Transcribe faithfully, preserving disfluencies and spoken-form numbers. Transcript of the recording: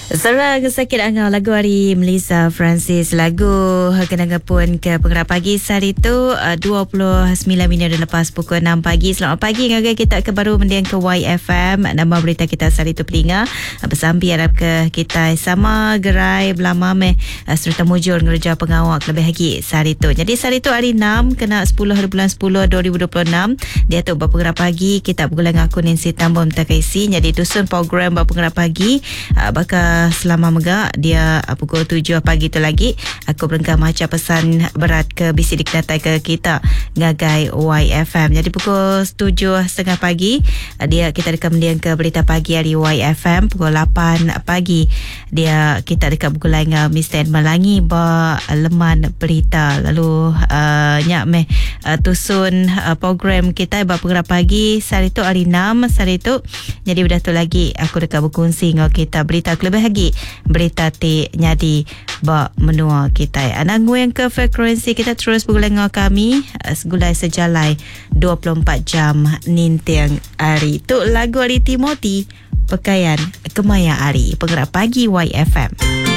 Sarang sakit angau lagu hari Melissa Francis, lagu kenangan pun ke penggerak pagi sehari itu dua puluh sembilan minit lepas pukul enam pagi. Selamat pagi ngagai kita ke baru mendiang ke Y F M. Nama berita kita sehari itu pelinga bersambi harap ke kita sama gerai belama meh serta mujur ngerja pengawak lebih lagi sehari itu. Jadi sehari itu hari enam kena sepuluh hari bulan sepuluh dua ribu dua puluh enam. Dia tu berpenggerak pagi kita bergulang aku Nancy Tambom Takaisi. Jadi dusun program berpenggerak pagi bakal selama megak dia pukul tujuh pagi tu lagi aku berengkah macam pesan berat ke bisi dikenatai ke kita ngagai Y F M. Jadi pukul tujuh tiga puluh pagi dia kita dekat mendiang ke berita pagi hari Y F M. Pukul lapan pagi dia kita dekat pukul lain Mister Melangi ba leman berita. Lalu uh, nyak meh uh, tusun uh, program kita ba penggerak pagi hari tu hari enam hari tu. Jadi udah tu lagi aku dekat berkongsi dengan kita berita lebih lagi berita ti nyadi ba menua kita. Anak yang ke frekuensi kita terus bergulang kami segulai sejalai dua puluh empat jam nintiang hari. Tu lagu hari Timothy pakaian kemaya hari penggerak pagi Y F M.